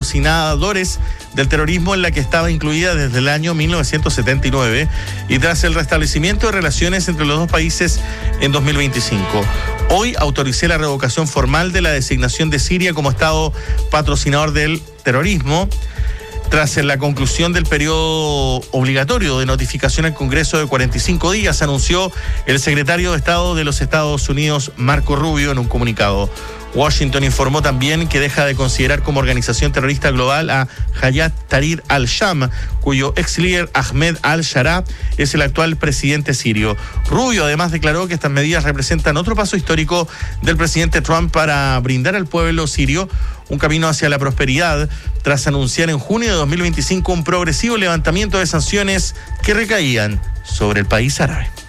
patrocinadores del terrorismo en la que estaba incluida desde el año 1979 y tras el restablecimiento de relaciones entre los dos países en 2025. Hoy autoricé la revocación formal de la designación de Siria como Estado patrocinador del terrorismo. Tras la conclusión del periodo obligatorio de notificación al Congreso de 45 días, anunció el secretario de Estado de los Estados Unidos, Marco Rubio, en un comunicado. Washington informó también que deja de considerar como organización terrorista global a Hayat Tahrir al-Sham, cuyo ex líder Ahmed al-Sharaa es el actual presidente sirio. Rubio además declaró que estas medidas representan otro paso histórico del presidente Trump para brindar al pueblo sirio un camino hacia la prosperidad, tras anunciar en junio de 2025 un progresivo levantamiento de sanciones que recaían sobre el país árabe.